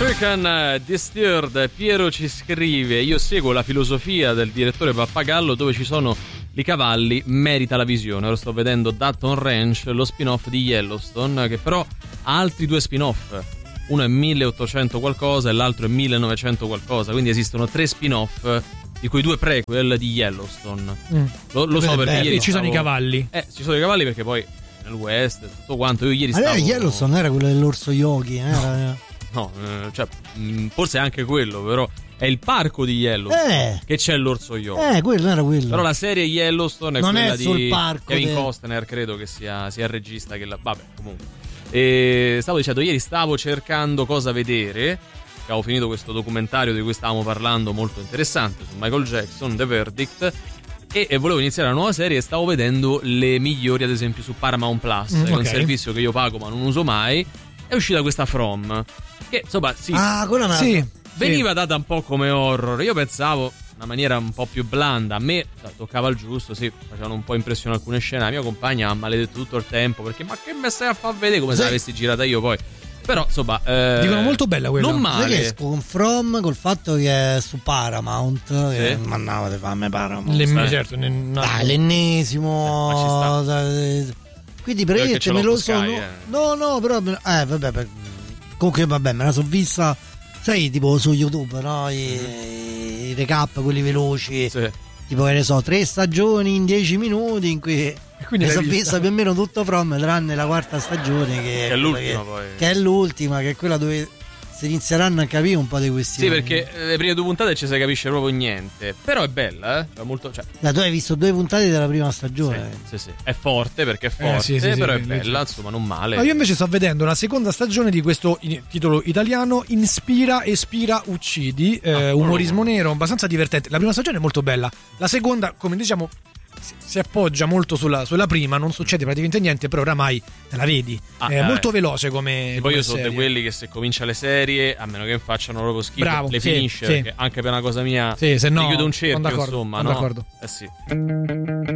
African Distilled. Piero ci scrive: io seguo la filosofia del direttore Pappagallo, dove ci sono i cavalli merita la visione. Ora sto vedendo Dutton Ranch, lo spin-off di Yellowstone, che però ha altri due spin-off. Uno è 1800 qualcosa e l'altro è 1900 qualcosa, quindi esistono 3 spin-off, di cui 2 prequel di Yellowstone. Lo so perché ieri ci sono i cavalli. Ci sono i cavalli perché poi nel West tutto quanto. Io ieri allora stavo... Yellowstone era quello dell'orso Yogi, No, cioè, forse anche quello, però è il parco di Yellowstone che c'è l'orso Yogi. Quello era quello. Però la serie Yellowstone è non quella è sul di parco Kevin Costner, credo che sia il regista che vabbè, comunque. E stavo dicendo, ieri stavo cercando cosa vedere. Avevo finito questo documentario di cui stavamo parlando, molto interessante, su Michael Jackson, The Verdict, e volevo iniziare la nuova serie e stavo vedendo le migliori, ad esempio su Paramount Plus, che è un servizio che io pago ma non uso mai. È uscita questa From, che insomma quella veniva data un po' come horror. Io pensavo una maniera un po' più blanda. A me toccava il giusto, facevano un po' impressione alcune scene. La mia compagna ha maledetto tutto il tempo perché ma che me stai a far vedere, come se l'avessi girata io poi. Però insomma dicono molto bella quella. Non male. Che con From, col fatto che è su Paramount, che mannava di farmi Paramount. Certo, l'ennesimo. Quindi praticamente me lo sono. No, però vabbè, comunque vabbè, me la sono vista, sai, tipo su YouTube, no? I recap, quelli veloci. Tipo, che ne so, 3 stagioni in 10 minuti, in cui mi sono vista più o meno tutto From, tranne la 4ª stagione che è l'ultima poi. Che è l'ultima, che è quella dove si inizieranno a capire un po' di questioni. Sì, perché le prime 2 puntate ci si capisce proprio niente. Però è bella, È molto, tu hai visto 2 puntate della prima stagione? Sì. È forte perché è forte, però è bella, insomma, non male. Io invece sto vedendo una seconda stagione di questo titolo italiano, Inspira, Espira, Uccidi, umorismo nero, abbastanza divertente. La prima stagione è molto bella. La seconda, come diciamo, si appoggia molto sulla prima, non succede praticamente niente, però oramai la vedi. È molto veloce come poi io serie. sono di quelli che se comincia le serie, a meno che facciano proprio schifo, bravo, le finisce, perché anche per una cosa mia se no, chiude un cerchio, insomma, d'accordo. Sì.